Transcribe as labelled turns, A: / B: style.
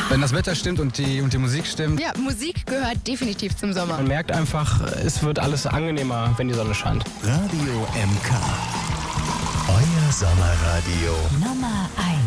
A: Wenn das Wetter stimmt und die Musik stimmt.
B: Ja, Musik gehört definitiv zum Sommer.
C: Man merkt einfach, es wird alles angenehmer, wenn die Sonne scheint.
D: Radio MK. Euer Sommerradio.
E: Nummer 1.